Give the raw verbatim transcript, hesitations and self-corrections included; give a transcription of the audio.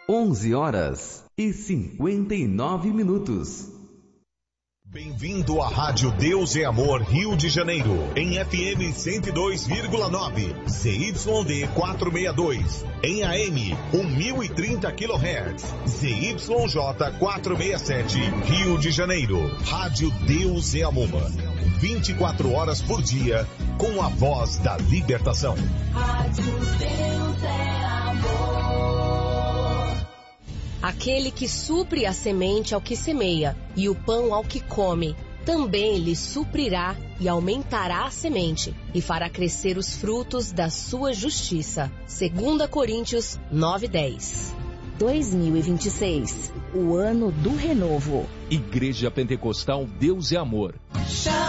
onze horas e cinquenta e nove minutos. Bem-vindo à Rádio Deus é Amor Rio de Janeiro, em F M cento e dois vírgula nove, Z Y D quatrocentos e sessenta e dois, em A M mil e trinta quilohertz, Z Y J quatrocentos e sessenta e sete, Rio de Janeiro. Rádio Deus é Amor, vinte e quatro horas por dia, com a voz da libertação. Rádio Deus é Amor. Aquele que supre a semente ao que semeia e o pão ao que come, também lhe suprirá e aumentará a semente e fará crescer os frutos da sua justiça. Segunda Coríntios nove, dez. dois mil e vinte e seis, o ano do renovo. Igreja Pentecostal Deus é Amor.